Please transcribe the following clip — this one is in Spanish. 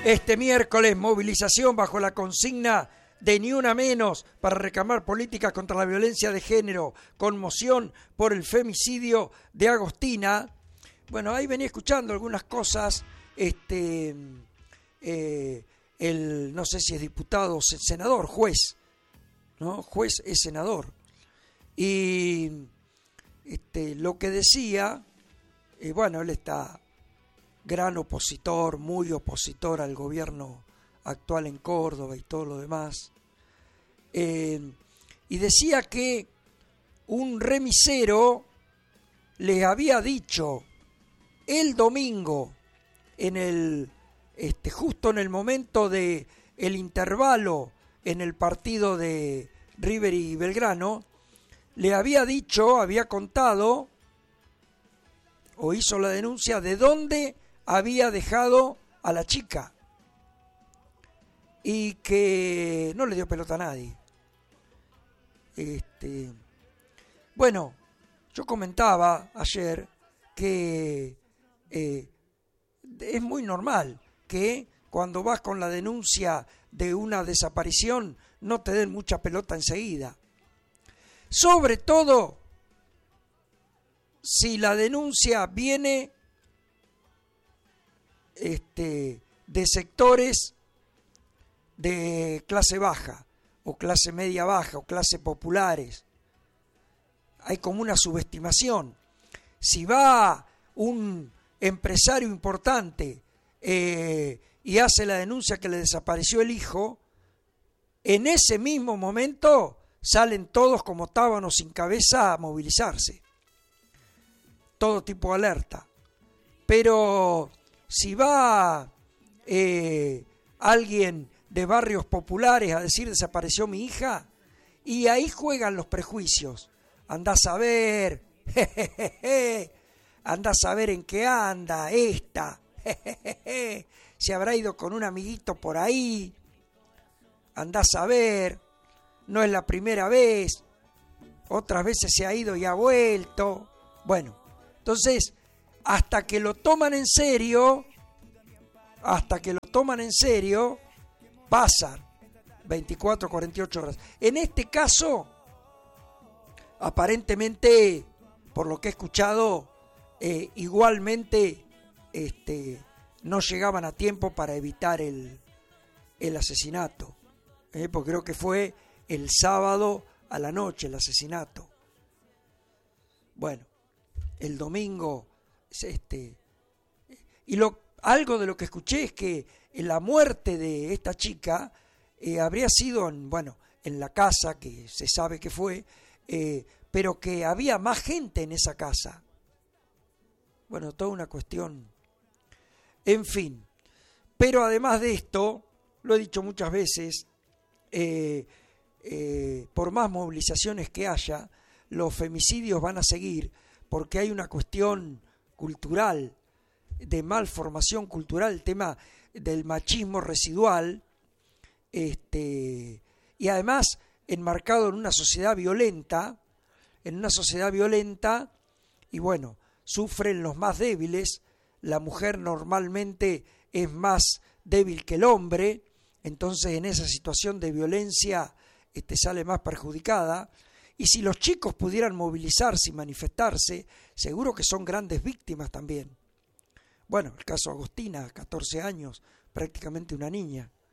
Este miércoles, movilización bajo la consigna de Ni Una Menos para reclamar políticas contra la violencia de género, conmoción por el femicidio de Agostina. Bueno, ahí venía escuchando algunas cosas, no sé si es diputado o senador, juez, ¿no? Juez es senador. Y lo que decía, bueno, él está gran opositor, muy opositor al gobierno actual en Córdoba y todo lo demás. Y decía que un remisero le había dicho el domingo, justo en el momento de el intervalo en el partido de River y Belgrano, le había dicho, había contado o hizo la denuncia de dónde había dejado a la chica y que no le dio pelota a nadie. Bueno, yo comentaba ayer que es muy normal que cuando vas con la denuncia de una desaparición no te den mucha pelota enseguida. Sobre todo si la denuncia viene de sectores de clase baja o clase media baja o clase populares. Hay como una subestimación. Si va un empresario importante y hace la denuncia que le desapareció el hijo, en ese mismo momento salen todos como tábanos sin cabeza a movilizarse. Todo tipo de alerta. Pero si va alguien de barrios populares a decir desapareció mi hija, y ahí juegan los prejuicios. Andás a ver, andás a ver en qué anda esta, se habrá ido con un amiguito por ahí, andás a ver, no es la primera vez, otras veces se ha ido y ha vuelto. Bueno, entonces, hasta que lo toman en serio, pasan 24, 48 horas. En este caso, aparentemente, por lo que he escuchado, igualmente no llegaban a tiempo para evitar el asesinato, porque creo que fue el sábado a la noche el asesinato. Bueno, el domingo, algo de lo que escuché es que la muerte de esta chica habría sido en la casa, que se sabe que fue, pero que había más gente en esa casa. Bueno, toda una cuestión. En fin, pero además de esto, lo he dicho muchas veces, por más movilizaciones que haya, los femicidios van a seguir, porque hay una cuestión cultural, de malformación cultural, el tema del machismo residual, y además enmarcado en una sociedad violenta, y bueno, sufren los más débiles. La mujer normalmente es más débil que el hombre, entonces en esa situación de violencia sale más perjudicada. Y si los chicos pudieran movilizarse y manifestarse, seguro que son grandes víctimas también. Bueno, el caso Agostina, 14 años, prácticamente una niña.